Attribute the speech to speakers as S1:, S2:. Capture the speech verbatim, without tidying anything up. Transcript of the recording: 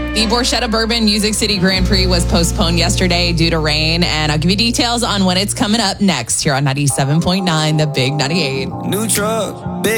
S1: The Borchetta Bourbon Music City Grand Prix was postponed yesterday due to rain, and I'll give you details on when it's coming up next here on ninety-seven point nine The Big ninety-eight.
S2: New truck, big